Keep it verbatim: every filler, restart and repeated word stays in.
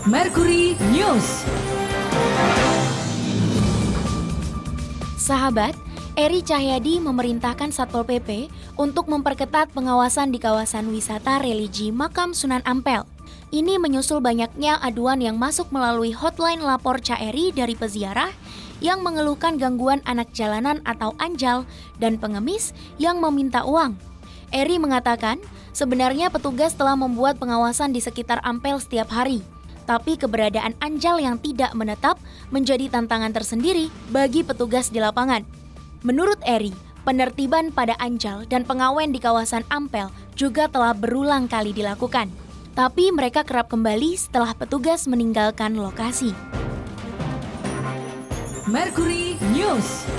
Mercury News. Sahabat, Eri Cahyadi memerintahkan Satpol P P untuk memperketat pengawasan di kawasan wisata religi Makam Sunan Ampel. Ini menyusul banyaknya aduan yang masuk melalui hotline lapor Ca Eri dari peziarah yang mengeluhkan gangguan anak jalanan atau anjal dan pengemis yang meminta uang. Eri mengatakan, sebenarnya petugas telah membuat pengawasan di sekitar Ampel setiap hari. Tapi keberadaan anjal yang tidak menetap menjadi tantangan tersendiri bagi petugas di lapangan. Menurut Eri, penertiban pada anjal dan pengawen di kawasan Ampel juga telah berulang kali dilakukan. Tapi mereka kerap kembali setelah petugas meninggalkan lokasi. Mercury News.